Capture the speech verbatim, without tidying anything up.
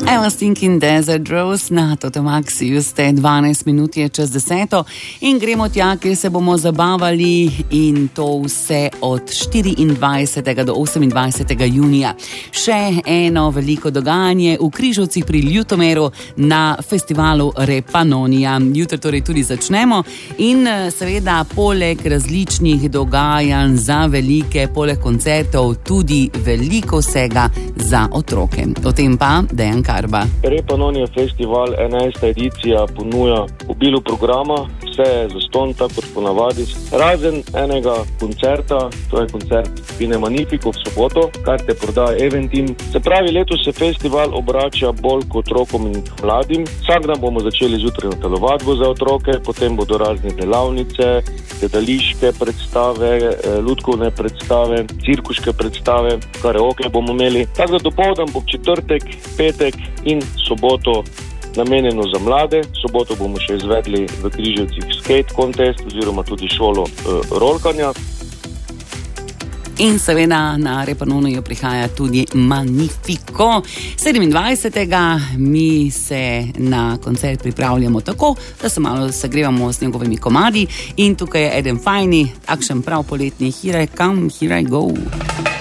Evo Stinking Desert Rose na Totomaxiju ste dvanajst minut je čez deseto in gremo tja, kjer se bomo zabavali in to vse od štiriindvajsetega do osemindvajsetega junija. Še eno veliko dogajanje v Križovcih pri Ljutomeru na festivalu Repanonija. Jutri torej tudi začnemo in seveda poleg različnih dogajanj za velike, poleg koncertov tudi veliko vsega za otroke. O tem pa Dejan Karba. Repanonija festival, enajsta edicija, ponuja obilo programa, vse je zastonj, tako kot ponavadi, razen enega koncerta, to je koncert skupine Magnifico v soboto, karte prodaja Eventim. Se pravi, letos se festival obrača bolj k otrokom in mladim. Vsak dan bomo začeli zjutraj na telovadbo za otroke, potem bodo razne delavnice, gledališke predstave, lutkovne predstave, cirkuške predstave, karaoke bomo imeli. Tako da dopoldan bo četrtek, petek in soboto namenjeno za mlade. Soboto bomo še izvedli v Križevcih skate contest oziroma tudi šolo e, rolkanja. In seveda na Repanoniju prihaja tudi Magnifico. sedemindvajsetega mi se na koncert pripravljamo tako, da se malo segrevamo s njegovimi komadi in tukaj je eden fajni, akšen prav poletni Here I come, here I go.